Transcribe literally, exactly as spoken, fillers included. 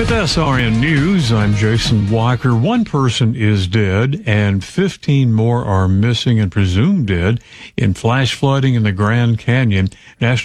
With S R N News, I'm Jason Walker. One person is dead and fifteen more are missing and presumed dead in flash flooding in the Grand Canyon. National